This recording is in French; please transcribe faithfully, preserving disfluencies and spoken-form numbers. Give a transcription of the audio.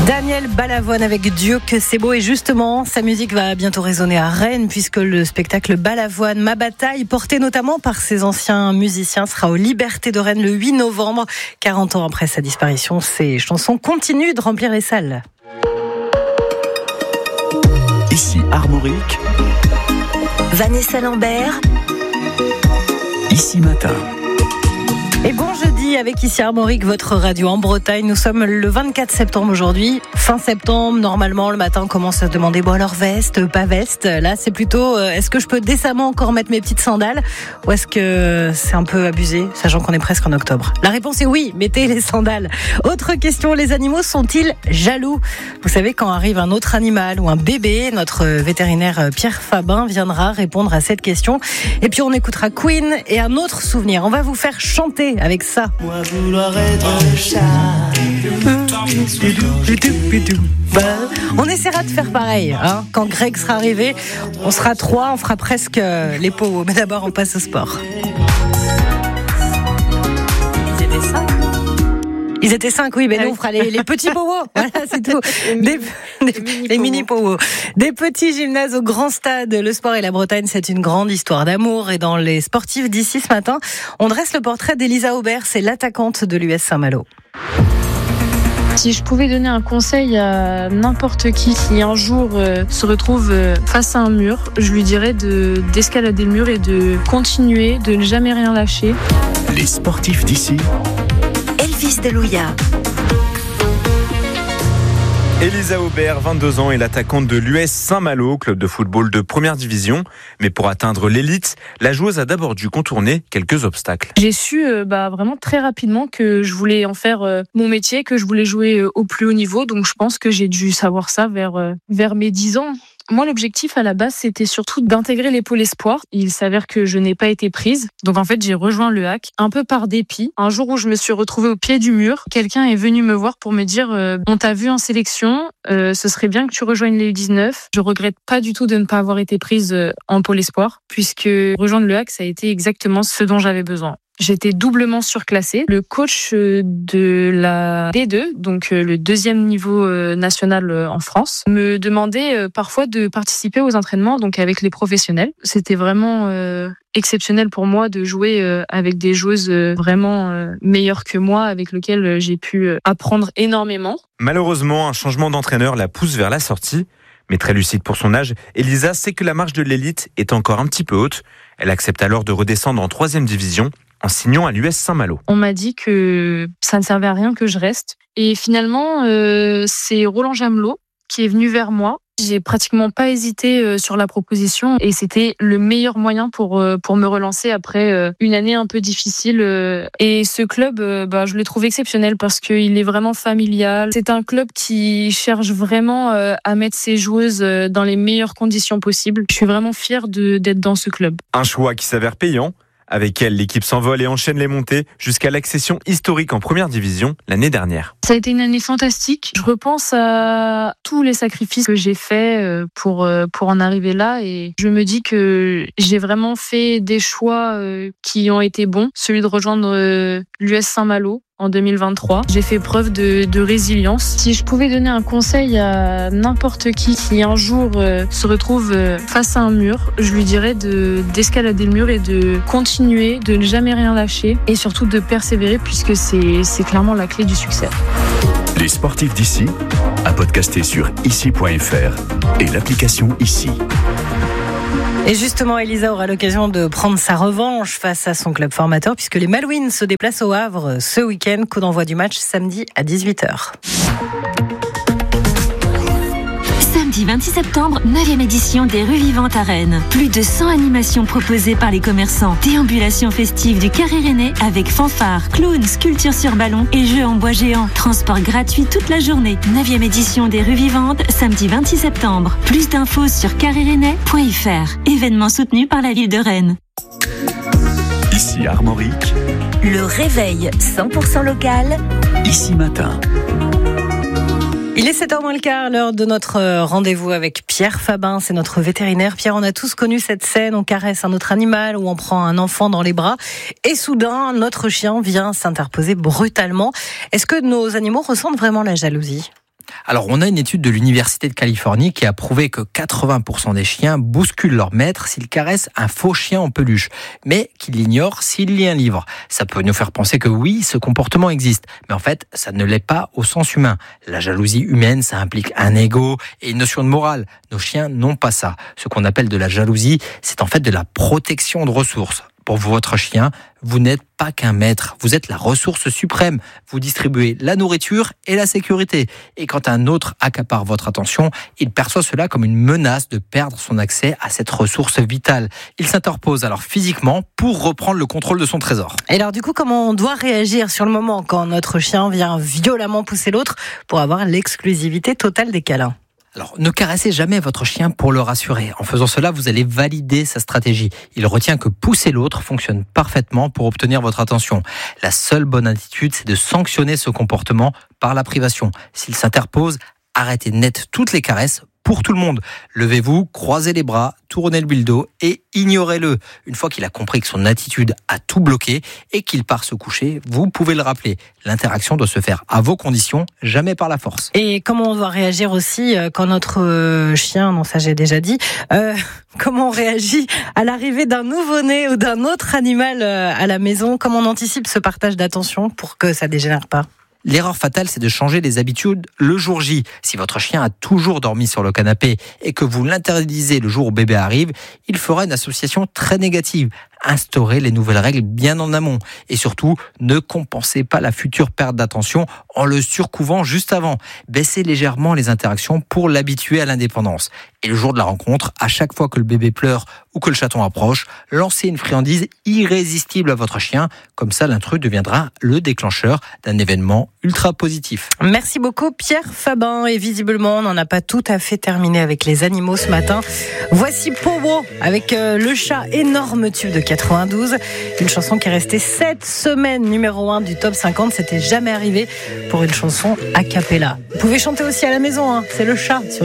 Daniel Balavoine avec Dieu que c'est beau, et justement sa musique va bientôt résonner à Rennes puisque le spectacle Balavoine Ma bataille, porté notamment par ses anciens musiciens, sera aux Libertés de Rennes le huit novembre. quarante ans après sa disparition, ses chansons continuent de remplir les salles. Ici Armorique, Vanessa Lambert, Ici Matin. Et bon jeudi avec Ici Armorique, votre radio en Bretagne. Nous sommes le vingt-quatre septembre aujourd'hui. Fin septembre, normalement, le matin, on commence à se demander, bon alors veste, pas veste. Là, c'est plutôt, euh, est-ce que je peux décemment encore mettre mes petites sandales ou est-ce que c'est un peu abusé, sachant qu'on est presque en octobre? La réponse est oui, mettez les sandales. Autre question, les animaux sont-ils jaloux? Vous savez, quand arrive un autre animal ou un bébé, notre vétérinaire Pierre Fabin viendra répondre à cette question. Et puis on écoutera Queen et un autre souvenir. On va vous faire chanter avec ça. Moi vouloir être un chat. On essaiera de faire pareil, hein. Quand Greg sera arrivé, on sera trois, on fera presque les pots. Mais d'abord, on passe au sport. Ils étaient cinq. Ils étaient cinq, oui, mais nous on fera les, les petits powos. Voilà, c'est tout. Des, des, les mini powos. Des petits gymnases au grand stade. Le sport et la Bretagne, c'est une grande histoire d'amour. Et dans les sportifs d'ici ce matin, on dresse le portrait d'Elisa Aubert. C'est l'attaquante de l'U S Saint-Malo. Si je pouvais donner un conseil à n'importe qui qui un jour euh, se retrouve euh, face à un mur, je lui dirais de, d'escalader le mur et de continuer, de ne jamais rien lâcher. Les sportifs d'ici. Elvis Delouya. Elisa Aubert, vingt-deux ans, est l'attaquante de l'U S Saint-Malo, club de football de première division. Mais pour atteindre l'élite, la joueuse a d'abord dû contourner quelques obstacles. J'ai su euh, bah, vraiment très rapidement que je voulais en faire euh, mon métier, que je voulais jouer euh, au plus haut niveau. Donc je pense que j'ai dû savoir ça vers, euh, vers mes dix ans. Moi, l'objectif à la base, c'était surtout d'intégrer les pôles espoirs. Il s'avère que je n'ai pas été prise. Donc, en fait, j'ai rejoint le H A C un peu par dépit. Un jour où je me suis retrouvée au pied du mur, quelqu'un est venu me voir pour me dire euh, « On t'a vu en sélection, euh, ce serait bien que tu rejoignes les U dix-neuf ». Je regrette pas du tout de ne pas avoir été prise euh, en pôle espoir, puisque rejoindre le H A C, ça a été exactement ce dont j'avais besoin. J'étais doublement surclassée. Le coach de la D deux, donc le deuxième niveau national en France, me demandait parfois de participer aux entraînements donc avec les professionnels. C'était vraiment euh, exceptionnel pour moi de jouer euh, avec des joueuses vraiment euh, meilleures que moi, avec lesquelles j'ai pu apprendre énormément. Malheureusement, un changement d'entraîneur la pousse vers la sortie. Mais très lucide pour son âge, Elisa sait que la marche de l'élite est encore un petit peu haute. Elle accepte alors de redescendre en troisième division en signant à l'U S Saint-Malo. On m'a dit que ça ne servait à rien que je reste. Et finalement, euh, c'est Roland Jamelot qui est venu vers moi. J'ai pratiquement pas hésité sur la proposition et c'était le meilleur moyen pour pour me relancer après une année un peu difficile. Et ce club, bah, je le trouve exceptionnel parce qu'il est vraiment familial. C'est un club qui cherche vraiment à mettre ses joueuses dans les meilleures conditions possibles. Je suis vraiment fière de, d'être dans ce club. Un choix qui s'avère payant. Avec elle, l'équipe s'envole et enchaîne les montées jusqu'à l'accession historique en première division l'année dernière. Ça a été une année fantastique. Je repense à tous les sacrifices que j'ai faits pour, pour en arriver là et je me dis que j'ai vraiment fait des choix qui ont été bons. Celui de rejoindre l'U S Saint-Malo en deux mille vingt-trois. J'ai fait preuve de, de résilience. Si je pouvais donner un conseil à n'importe qui qui un jour euh, se retrouve euh, face à un mur, je lui dirais de, d'escalader le mur et de continuer, de ne jamais rien lâcher et surtout de persévérer puisque c'est, c'est clairement la clé du succès. Les sportifs d'ici, à podcaster sur ici point f r et l'application Ici. Et justement, Elisa aura l'occasion de prendre sa revanche face à son club formateur puisque les Malouines se déplacent au Havre ce week-end. Coup d'envoi du match samedi à dix-huit heures. Samedi vingt-six septembre, neuvième édition des Rues Vivantes à Rennes. Plus de cent animations proposées par les commerçants. Déambulation festive du Carré Rennais avec fanfare, clowns, sculptures sur ballon et jeux en bois géant. Transport gratuit toute la journée. neuvième édition des Rues Vivantes, samedi vingt-six septembre. Plus d'infos sur carré rennais point f r. Événement soutenu par la ville de Rennes. Ici Armorique. Le réveil cent pour cent local. Ici Matin. Il est sept heures moins le quart, l'heure de notre rendez-vous avec Pierre Fabin, c'est notre vétérinaire. Pierre, on a tous connu cette scène, on caresse un autre animal ou on prend un enfant dans les bras et soudain, notre chien vient s'interposer brutalement. Est-ce que nos animaux ressentent vraiment la jalousie ? Alors, on a une étude de l'Université de Californie qui a prouvé que quatre-vingts pour cent des chiens bousculent leur maître s'ils caressent un faux chien en peluche, mais qu'ils l'ignorent s'il lit un livre. Ça peut nous faire penser que oui, ce comportement existe, mais en fait, ça ne l'est pas au sens humain. La jalousie humaine, ça implique un ego et une notion de morale. Nos chiens n'ont pas ça. Ce qu'on appelle de la jalousie, c'est en fait de la protection de ressources. Pour votre chien, vous n'êtes pas qu'un maître, vous êtes la ressource suprême. Vous distribuez la nourriture et la sécurité. Et quand un autre accapare votre attention, il perçoit cela comme une menace de perdre son accès à cette ressource vitale. Il s'interpose alors physiquement pour reprendre le contrôle de son trésor. Et alors du coup, comment on doit réagir sur le moment quand notre chien vient violemment pousser l'autre pour avoir l'exclusivité totale des câlins ? Alors, ne caressez jamais votre chien pour le rassurer. En faisant cela, vous allez valider sa stratégie. Il retient que pousser l'autre fonctionne parfaitement pour obtenir votre attention. La seule bonne attitude, c'est de sanctionner ce comportement par la privation. S'il s'interpose, arrêtez net toutes les caresses pour tout le monde. Levez-vous, croisez les bras, tournez-lui le dos et ignorez-le. Une fois qu'il a compris que son attitude a tout bloqué et qu'il part se coucher, vous pouvez le rappeler. L'interaction doit se faire à vos conditions, jamais par la force. Et comment on doit réagir aussi quand notre chien, non ça j'ai déjà dit, euh, comment on réagit à l'arrivée d'un nouveau-né ou d'un autre animal à la maison? Comment on anticipe ce partage d'attention pour que ça dégénère pas? L'erreur fatale, c'est de changer les habitudes le jour J. Si votre chien a toujours dormi sur le canapé et que vous l'interdisez le jour où bébé arrive, il fera une association très négative. Instaurez les nouvelles règles bien en amont. Et surtout, ne compensez pas la future perte d'attention en le surcouvant juste avant. Baissez légèrement les interactions pour l'habituer à l'indépendance. Et le jour de la rencontre, à chaque fois que le bébé pleure ou que le chaton approche, lancez une friandise irrésistible à votre chien. Comme ça, l'intrus deviendra le déclencheur d'un événement ultra positif. Merci beaucoup Pierre Fabin. Et visiblement, on n'en a pas tout à fait terminé avec les animaux ce matin. Voici Powo avec euh, le chat, énorme tube de quatre-vingt-douze. Une chanson qui est restée sept semaines numéro un du top cinquante. C'était jamais arrivé pour une chanson a cappella. Vous pouvez chanter aussi à la maison, hein. C'est le chat.